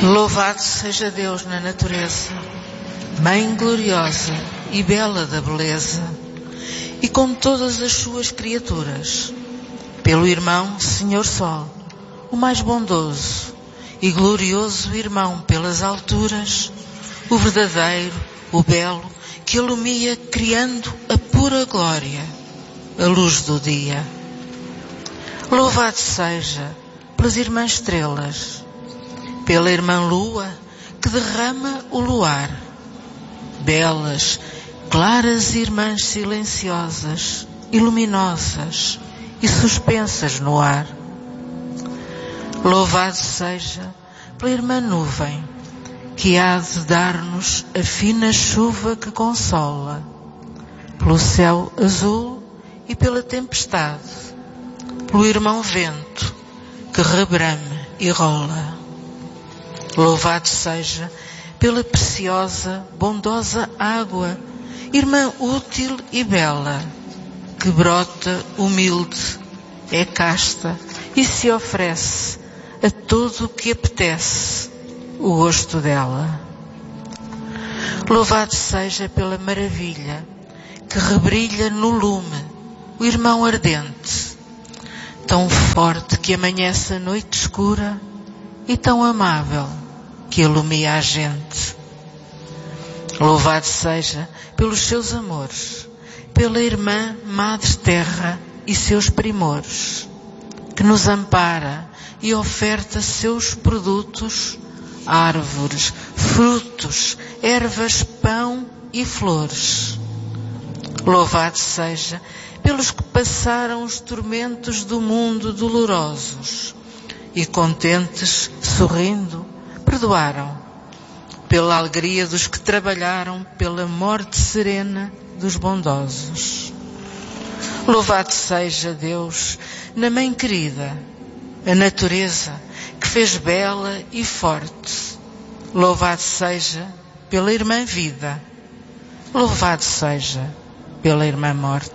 Louvado seja Deus na natureza, Mãe gloriosa e bela da beleza, e com todas as suas criaturas, pelo irmão Senhor Sol, o mais bondoso e glorioso irmão pelas alturas, o verdadeiro, o belo, que ilumia criando a pura glória, a luz do dia. Louvado seja pelas irmãs estrelas, pela irmã lua que derrama o luar, belas, claras irmãs silenciosas e luminosas e suspensas no ar. Louvado seja pela irmã nuvem, que há de dar-nos a fina chuva que consola, pelo céu azul e pela tempestade, pelo irmão vento que rebrame e rola. Louvado seja pela preciosa, bondosa água, irmã útil e bela, que brota humilde, é casta e se oferece a todo o que apetece o gosto dela. Louvado seja pela maravilha que rebrilha no lume, o irmão ardente, tão forte que amanhece a noite escura e tão amável que ilumina a gente. Louvado seja pelos seus amores, pela irmã Madre Terra e seus primores, que nos ampara e oferta seus produtos, árvores, frutos, ervas, pão e flores. Louvado seja pelos que passaram os tormentos do mundo dolorosos e contentes, sorrindo, perdoaram, pela alegria dos que trabalharam pela morte serena dos bondosos. Louvado seja Deus na Mãe querida, a natureza que fez bela e forte. Louvado seja pela irmã vida. Louvado seja pela irmã morte.